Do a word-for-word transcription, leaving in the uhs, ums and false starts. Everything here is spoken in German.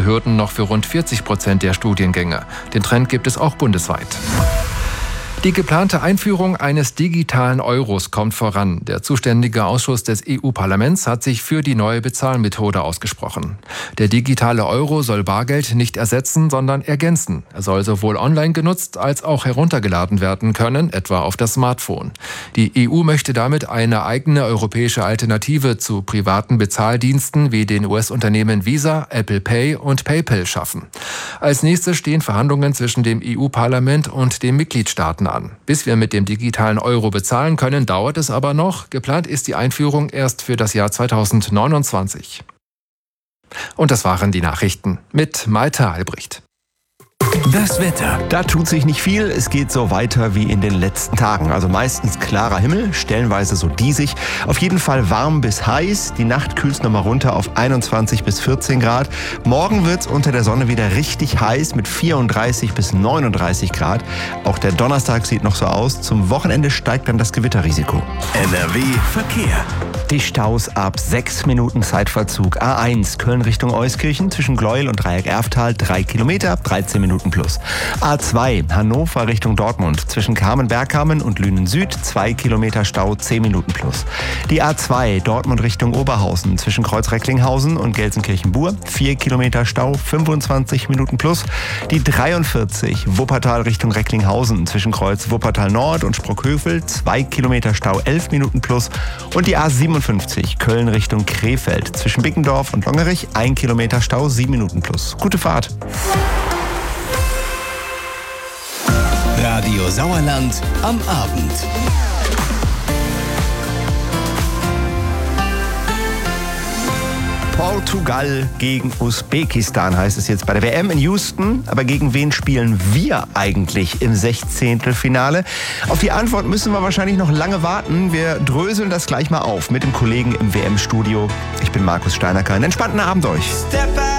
Hürden noch für rund vierzig Prozent der Studiengänge. Den Trend gibt es auch bundesweit. Die geplante Einführung eines digitalen Euros kommt voran. Der zuständige Ausschuss des E U-Parlaments hat sich für die neue Bezahlmethode ausgesprochen. Der digitale Euro soll Bargeld nicht ersetzen, sondern ergänzen. Er soll sowohl online genutzt als auch heruntergeladen werden können, etwa auf das Smartphone. Die E U möchte damit eine eigene europäische Alternative zu privaten Bezahldiensten wie den U S-Unternehmen Visa, Apple Pay und PayPal schaffen. Als nächstes stehen Verhandlungen zwischen dem E U-Parlament und den Mitgliedstaaten an. Bis wir mit dem digitalen Euro bezahlen können, dauert es aber noch. Geplant ist die Einführung erst für das Jahr zweitausendneunundzwanzig. Und das waren die Nachrichten mit Malte Albrecht. Das Wetter. Da tut sich nicht viel. Es geht so weiter wie in den letzten Tagen. Also meistens klarer Himmel, stellenweise so diesig. Auf jeden Fall warm bis heiß. Die Nacht kühlt nochmal runter auf einundzwanzig bis vierzehn Grad. Morgen wird es unter der Sonne wieder richtig heiß mit vierunddreißig bis neununddreißig Grad. Auch der Donnerstag sieht noch so aus. Zum Wochenende steigt dann das Gewitterrisiko. N R W Verkehr. Die Staus ab sechs Minuten Zeitverzug. A eins Köln Richtung Euskirchen zwischen Gleuel und Dreieck-Erftal drei Kilometer, dreizehn Minuten plus. A zwei Hannover Richtung Dortmund zwischen Kamen-Bergkamen und Lünen Süd zwei Kilometer Stau, zehn Minuten plus. Die A zwei Dortmund Richtung Oberhausen zwischen Kreuz-Recklinghausen und Gelsenkirchen-Bur vier Kilometer Stau, fünfundzwanzig Minuten plus. Die dreiundvierzig Wuppertal Richtung Recklinghausen zwischen Kreuz Wuppertal Nord und Sprockhövel zwei Kilometer Stau, elf Minuten plus. Und die A siebenundfünfzig Köln Richtung Krefeld zwischen Bickendorf und Longerich ein Kilometer Stau, sieben Minuten plus. Gute Fahrt. Radio Sauerland am Abend. Portugal gegen Usbekistan heißt es jetzt bei der W M in Houston. Aber gegen wen spielen wir eigentlich im Sechzehntelfinale? Auf die Antwort müssen wir wahrscheinlich noch lange warten. Wir dröseln das gleich mal auf mit dem Kollegen im W M-Studio. Ich bin Markus Steinacker. Einen entspannten Abend euch.